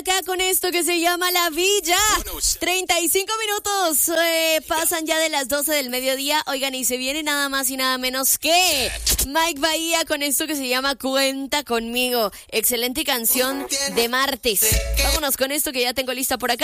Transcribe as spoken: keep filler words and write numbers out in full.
acá con esto que se llama La Villa. treinta y cinco minutos eh, pasan ya de las doce del mediodía. Oigan, y se viene nada más y nada menos que Mike Bahía con esto que se llama Cuenta Conmigo. Excelente canción de martes. Vámonos con esto que ya tengo lista por acá.